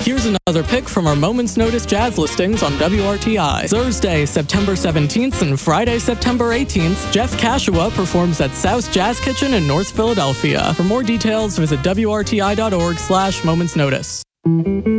Here's another pick from our Moments Notice jazz listings on WRTI. Thursday, September 17th and Friday, September 18th, Jeff Kashua performs at South Jazz Kitchen in North Philadelphia. For more details, visit WRTI.org/momentsnotice.